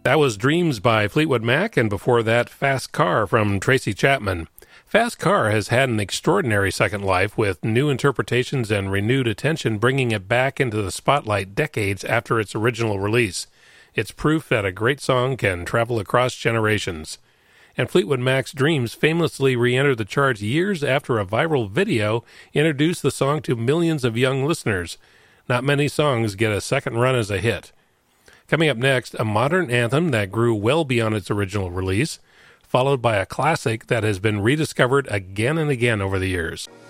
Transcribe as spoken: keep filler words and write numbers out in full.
That was Dreams by Fleetwood Mac, and before that, Fast Car from Tracy Chapman. Fast Car has had an extraordinary second life, with new interpretations and renewed attention bringing it back into the spotlight decades after its original release. It's proof that a great song can travel across generations. And Fleetwood Mac's Dreams famously re-entered the charts years after a viral video introduced the song to millions of young listeners. Not many songs get a second run as a hit. Coming up next, a modern anthem that grew well beyond its original release, followed by a classic that has been rediscovered again and again over the years.